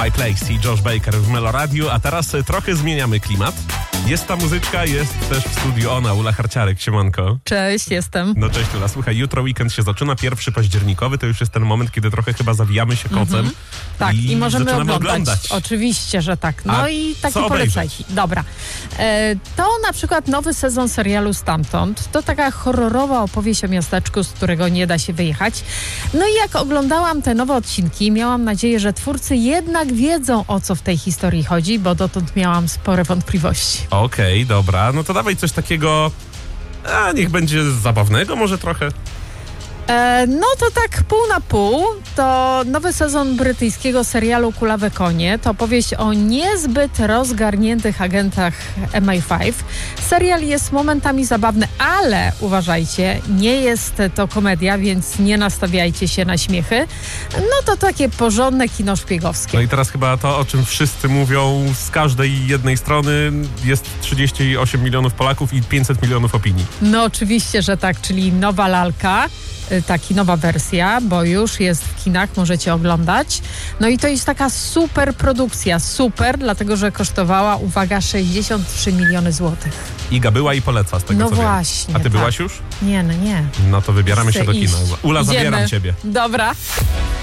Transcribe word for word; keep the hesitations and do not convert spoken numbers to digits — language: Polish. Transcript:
Mike Lacey, Josh Baker w Meloradiu, a teraz trochę zmieniamy klimat. Jest ta muzyczka, jest też w studiu ona, Ula Harciarek, siemanko. Cześć, jestem. No cześć Ula, słuchaj, jutro weekend się zaczyna, pierwszy październikowy, to już jest ten moment, kiedy trochę chyba zawijamy się kocem. Mm-hmm. Tak, i, i możemy oglądać. oglądać. Oczywiście, że tak. No a i taki polecajki. Dobra. E, to na przykład nowy sezon serialu Stamtąd. To taka horrorowa opowieść o miasteczku, z którego nie da się wyjechać. No i jak oglądałam te nowe odcinki, miałam nadzieję, że twórcy jednak wiedzą, o co w tej historii chodzi, bo dotąd miałam spore wątpliwości. Okej, okay, dobra. No to dawaj coś takiego, a niech będzie zabawnego może trochę. E, no to tak pół na pół. To nowy sezon brytyjskiego serialu Kulawe konie. To opowieść o niezbyt rozgarniętych agentach M I pięć. Serial jest momentami zabawny, ale uważajcie, nie jest to komedia, więc nie nastawiajcie się na śmiechy. No to takie porządne kino szpiegowskie. No i teraz chyba to, o czym wszyscy mówią z każdej jednej strony, jest trzydzieści osiem milionów Polaków i pięćset milionów opinii. No oczywiście, że tak, czyli nowa lalka. Taki nowa wersja, bo już jest w kinach, możecie oglądać. No i to jest taka super produkcja, super, dlatego że kosztowała, uwaga, sześćdziesiąt trzy miliony złotych. Iga była i poleca z tego, no co właśnie, wiem. A ty tak. byłaś już? Nie, no nie. No to wybieramy Chcę się do kina. iść. Ula, Idziemy. zabieram ciebie. Dobra.